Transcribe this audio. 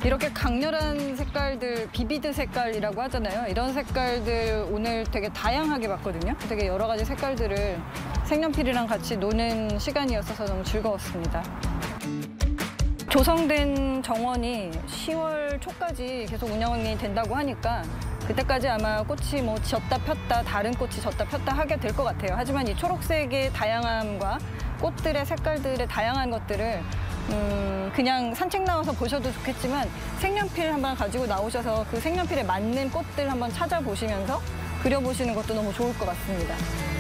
이렇게 강렬한 색깔들, 비비드 색깔이라고 하잖아요. 이런 색깔들 오늘 되게 다양하게 봤거든요. 되게 여러 가지 색깔들을 색연필이랑 같이 노는 시간이었어서 너무 즐거웠습니다. 조성된 정원이 10월 초까지 계속 운영이 된다고 하니까 그때까지 아마 꽃이 뭐 졌다 폈다, 다른 꽃이 졌다 폈다 하게 될 것 같아요. 하지만 이 초록색의 다양함과 꽃들의 색깔들의 다양한 것들을 그냥 산책 나와서 보셔도 좋겠지만 색연필 한번 가지고 나오셔서 그 색연필에 맞는 꽃들 한번 찾아보시면서 그려보시는 것도 너무 좋을 것 같습니다.